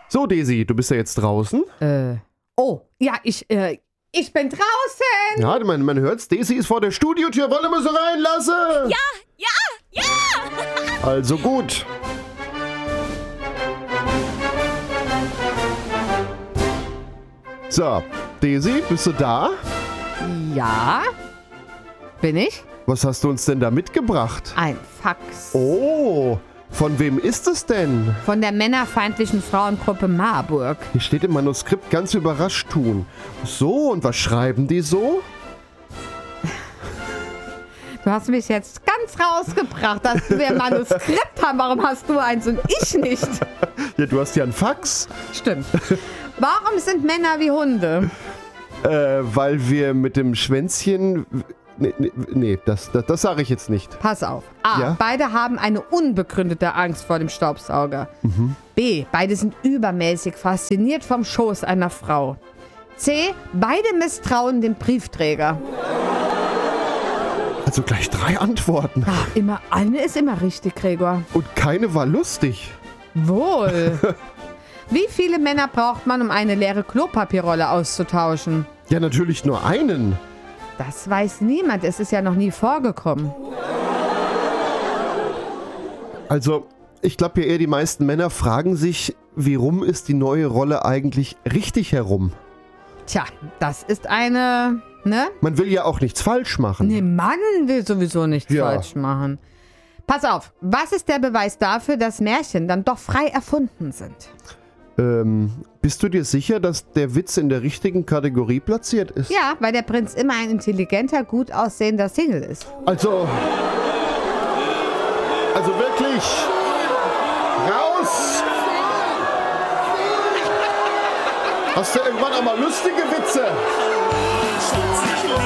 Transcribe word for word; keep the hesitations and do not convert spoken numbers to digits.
So, Daisy, du bist ja jetzt draußen. Äh, oh, ja, ich, äh, ich bin draußen. Ja, man, man hört's. Daisy ist vor der Studiotür. Wollen wir sie reinlassen? Ja, ja, ja. Also gut. So, Daisy, bist du da? Ja, bin ich? Was hast du uns denn da mitgebracht? Ein Fax. Oh, von wem ist es denn? Von der männerfeindlichen Frauengruppe Marburg. Hier steht im Manuskript ganz überrascht tun. So, und was schreiben die so? Du hast mich jetzt ganz rausgebracht, dass wir ein Manuskript haben. Warum hast du eins und ich nicht? Ja, du hast ja ein Fax. Stimmt. Warum sind Männer wie Hunde? Äh, weil wir mit dem Schwänzchen... Nee, nee, nee das, das, das sage ich jetzt nicht. Pass auf. A. Ja? Beide haben eine unbegründete Angst vor dem Staubsauger. Mhm. B. Beide sind übermäßig fasziniert vom Schoß einer Frau. C. Beide misstrauen dem Briefträger. Also gleich drei Antworten. Ach, immer, eine ist immer richtig, Gregor. Und keine war lustig. Wohl. Wie viele Männer braucht man, um eine leere Klopapierrolle auszutauschen? Ja, natürlich nur einen. Das weiß niemand. Es ist ja noch nie vorgekommen. Also, ich glaube ja eher, die meisten Männer fragen sich, wie rum ist die neue Rolle eigentlich richtig herum? Tja, das ist eine, ne? Man will ja auch nichts falsch machen. Ne, Mann will sowieso nichts Ja. falsch machen. Pass auf, was ist der Beweis dafür, dass Märchen dann doch frei erfunden sind? Ähm, bist du dir sicher, dass der Witz in der richtigen Kategorie platziert ist? Ja, weil der Prinz immer ein intelligenter, gut aussehender Single ist. Also, also wirklich, raus! Hast du irgendwann auch mal lustige Witze?